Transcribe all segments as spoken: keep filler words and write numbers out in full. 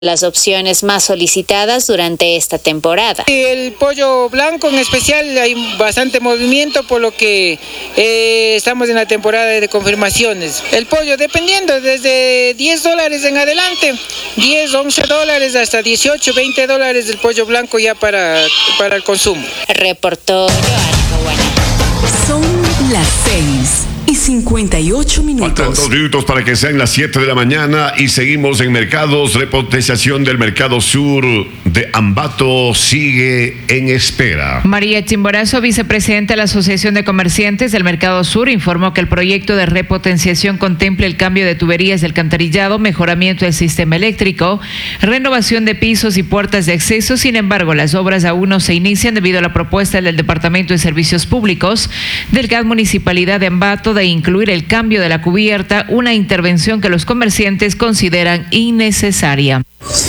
las opciones más solicitadas durante esta temporada. El pollo blanco en especial hay bastante movimiento, por lo que eh, estamos en la temporada de confirmaciones. El pollo dependiendo desde diez dólares en adelante, diez, once dólares hasta dieciocho, veinte dólares del pollo blanco ya para, para el consumo. Reportó Joana Caguana. Son las seis y cincuenta y ocho minutos. Faltan dos minutos para que sean las siete de la mañana y seguimos en mercados. Repotenciación del mercado sur de Ambato sigue en espera. María Chimborazo, vicepresidenta de la Asociación de Comerciantes del Mercado Sur, informó que el proyecto de repotenciación contempla el cambio de tuberías de alcantarillado, mejoramiento del sistema eléctrico, renovación de pisos y puertas de acceso. Sin embargo, las obras aún no se inician debido a la propuesta del Departamento de Servicios Públicos del G A D Municipalidad de Ambato de incluir el cambio de la cubierta, una intervención que los comerciantes consideran innecesaria.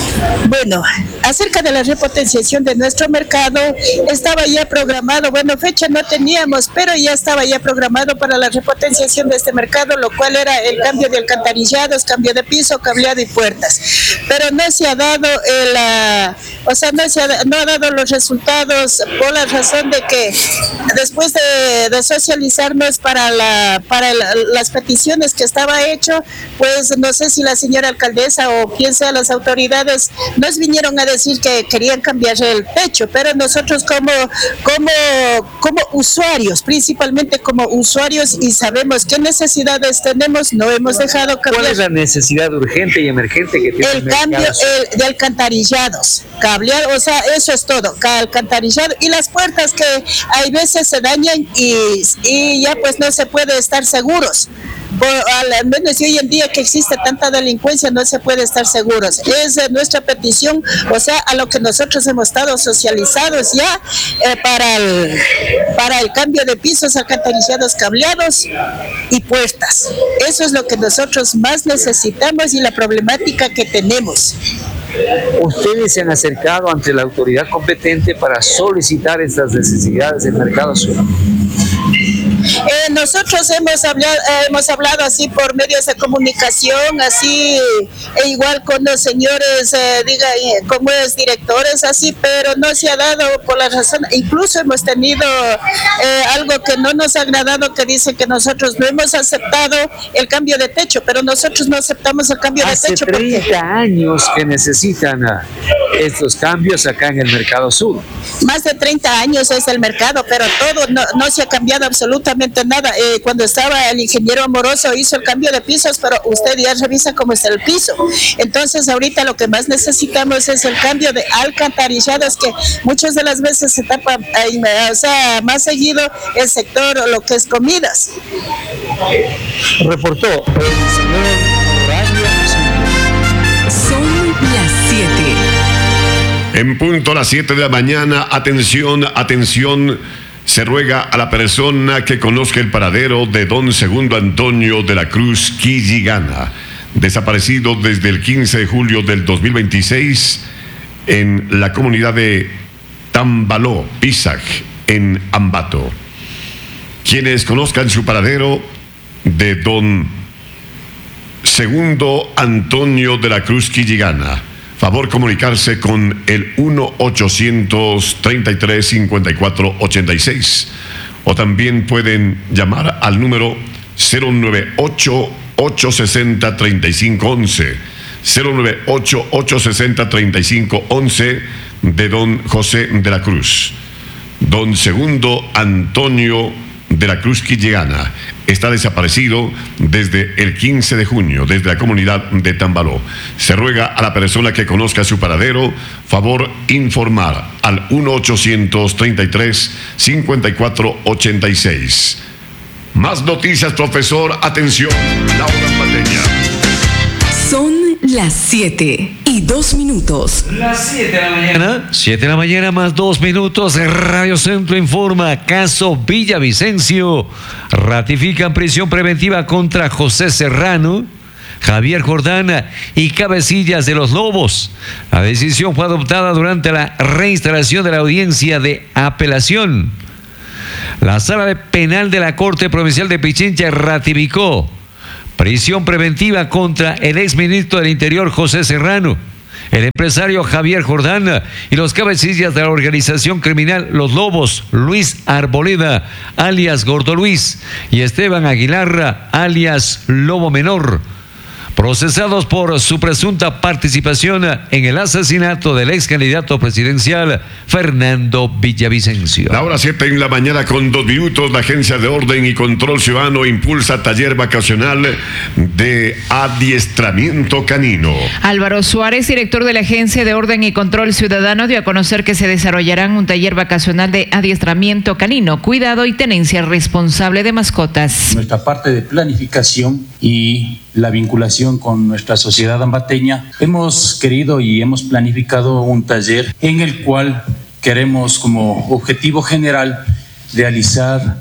Bueno, acerca de la repotenciación de nuestro mercado, estaba ya programado, bueno, fecha no teníamos, pero ya estaba ya programado para la repotenciación de este mercado, lo cual era el cambio de alcantarillados, cambio de piso, cableado y puertas. Pero no se ha dado el, uh, o sea, no se ha, no ha dado los resultados por la razón de que después de, de socializarnos para la para la, las peticiones que estaba hecho, pues no sé si la señora alcaldesa o quien sea las autoridades nos vinieron a decir que querían cambiar el techo, pero nosotros como como como usuarios, principalmente como usuarios y sabemos qué necesidades tenemos, no hemos dejado cambiar. ¿Cuál es la necesidad urgente y emergente que tiene el, el cambio el, de alcantarillados, cablear, o sea, eso es todo, alcantarillado y las puertas que hay veces se dañan y, y ya pues no se puede estar seguros. Por, al menos hoy en día que existe tanta delincuencia no se puede estar seguros. Es eh, nuestra petición, o sea, a lo que nosotros hemos estado socializados ya eh, para, el, para el cambio de pisos, alcantarillados, cableados y puertas. Eso es lo que nosotros más necesitamos y la problemática que tenemos. ¿Ustedes se han acercado ante la autoridad competente para solicitar estas necesidades del mercado sur? Eh, nosotros hemos hablado, eh, hemos hablado así por medios de comunicación, así, e igual con los señores, eh, diga, como es directores, así, pero no se ha dado por la razón, incluso hemos tenido eh, algo que no nos ha agradado, que dice que nosotros no hemos aceptado el cambio de techo, pero nosotros no aceptamos el cambio Hace de techo. Hace treinta porque... años que necesitan uh, estos cambios acá en el mercado sur. Más de treinta años es el mercado, pero todo no, no se ha cambiado absolutamente nada. Eh, cuando estaba el ingeniero Amoroso hizo el cambio de pisos, pero usted ya revisa cómo está el piso. Entonces ahorita lo que más necesitamos es el cambio de alcantarillados, que muchas de las veces se tapa, eh, o sea, más seguido el sector o lo que es comidas. Reportó el señor Radio. Son las siete. En punto a las siete de la mañana, atención, atención, se ruega a la persona que conozca el paradero de don Segundo Antonio de la Cruz Quilligana, desaparecido desde el quince de julio del dos mil veintiséis en la comunidad de Tambaló, Pisac, en Ambato. Quienes conozcan su paradero de don Segundo Antonio de la Cruz Quilligana, favor comunicarse con el uno ochocientos treinta y tres cincuenta y cuatro ochenta y seis o también pueden llamar al número cero nueve ocho, ocho seis cero, tres cinco once, cero nueve ocho, ocho seis cero, tres cinco once de don José de la Cruz. Don Segundo Antonio de la Cruz Quilligana está desaparecido desde el quince de junio, desde la comunidad de Tambaló. Se ruega a la persona que conozca su paradero, favor informar al uno ochocientos treinta y tres cincuenta y cuatro ochenta y seis. Más noticias, profesor. Atención, Laura Mateña. Son las siete y dos minutos. Las siete de la mañana. siete de la mañana más dos minutos. Radio Centro informa. Caso Villavicencio. Ratifican prisión preventiva contra José Serrano, Javier Jordana y Cabecillas de los Lobos. La decisión fue adoptada durante la reinstalación de la audiencia de apelación. La Sala Penal de la Corte Provincial de Pichincha ratificó prisión preventiva contra el exministro del Interior José Serrano, El empresario Javier Jordán y los cabecillas de la organización criminal Los Lobos, Luis Arboleda, alias Gordo Luis, y Esteban Aguilar, alias Lobo Menor, procesados por su presunta participación en el asesinato del ex candidato presidencial Fernando Villavicencio. La hora siete en la mañana con dos minutos, la Agencia de Orden y Control Ciudadano impulsa taller vacacional de adiestramiento canino. Álvaro Suárez, director de la Agencia de Orden y Control Ciudadano, dio a conocer que se desarrollarán un taller vacacional de adiestramiento canino, cuidado y tenencia responsable de mascotas. Nuestra parte de planificación y la vinculación con nuestra sociedad ambateña, hemos querido y hemos planificado un taller en el cual queremos como objetivo general realizar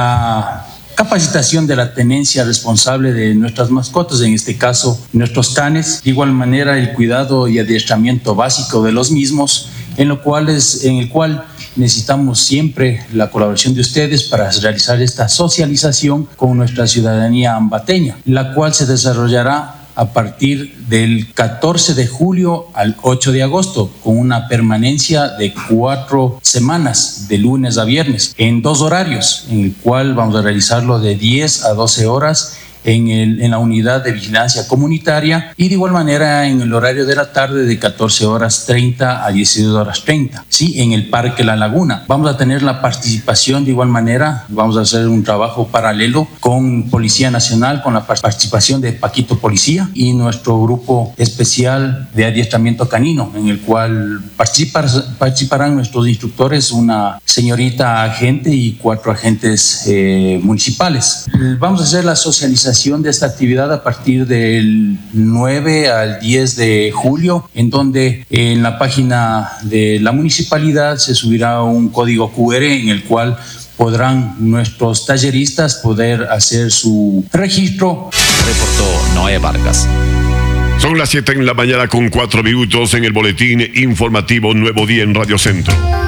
la capacitación de la tenencia responsable de nuestras mascotas, en este caso nuestros canes, de igual manera el cuidado y adiestramiento básico de los mismos, en lo cual es, en el cual necesitamos siempre la colaboración de ustedes para realizar esta socialización con nuestra ciudadanía ambateña, la cual se desarrollará a partir del catorce de julio al ocho de agosto, con una permanencia de cuatro semanas, de lunes a viernes, en dos horarios, en el cual vamos a realizarlo de diez a doce horas en, el, en la unidad de vigilancia comunitaria y de igual manera en el horario de la tarde de catorce horas treinta a dieciocho horas treinta, ¿sí? En el Parque La Laguna. Vamos a tener la participación de igual manera, vamos a hacer un trabajo paralelo con Policía Nacional, con la participación de Paquito Policía y nuestro grupo especial de adiestramiento canino, en el cual participar, participarán nuestros instructores, una señorita agente y cuatro agentes eh, municipales. Vamos a hacer la socialización de esta actividad a partir del nueve al diez de julio, en donde en la página de la municipalidad se subirá un código cu erre en el cual podrán nuestros talleristas poder hacer su registro. Reportó Noé Vargas. Son las siete en la mañana con cuatro minutos en el boletín informativo Nuevo Día en Radio Centro.